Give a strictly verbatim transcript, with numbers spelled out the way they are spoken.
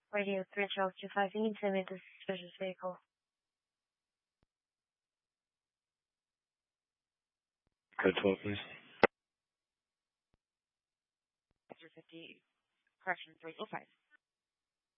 Radio three Charles two five, you need to meet the suspicious vehicle. Code twelve, please. fifty, correction three oh five.